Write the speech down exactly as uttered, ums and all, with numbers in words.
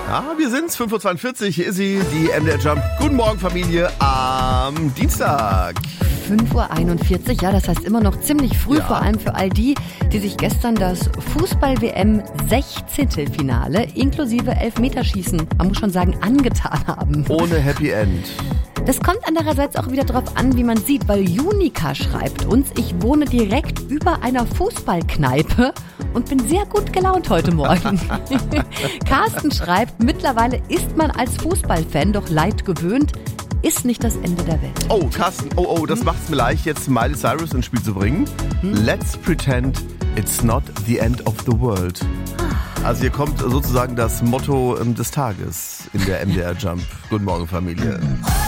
Ja, wir sind's, fünf Uhr zweiundvierzig, hier ist sie, die M D R Jump. Guten Morgen, Familie, am Dienstag. fünf Uhr einundvierzig, ja, das heißt immer noch ziemlich früh, Ja. vor allem für all die, die sich gestern das Fußball-W M Sechzehntelfinale inklusive Elfmeterschießen, man muss schon sagen, angetan haben. Ohne Happy End. Das kommt andererseits auch wieder drauf an, wie man sieht, weil Junika schreibt uns, ich wohne direkt über einer Fußballkneipe und bin sehr gut gelaunt heute Morgen. Carsten schreibt, mittlerweile ist man als Fußballfan doch leid gewöhnt, ist nicht das Ende der Welt. Oh, Carsten, oh, oh, das macht's mir leicht, jetzt Miley Cyrus ins Spiel zu bringen. Let's pretend it's not the end of the world. Also hier kommt sozusagen das Motto ähm, des Tages in der M D R Jump. Guten Morgen, Familie.